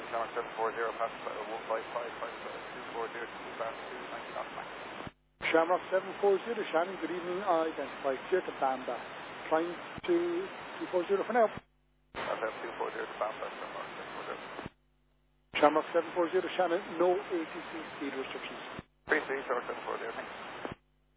Shamrock 740, pass 155, 240, back to 90 knots max. Shamrock 740 to Shannon, good evening, identify clear to Bamba. Trying to 240 for now. FF 240 to Bamba, Shamrock 740 to Shannon, no ATC speed restrictions. 3 Shamrock 740, thanks.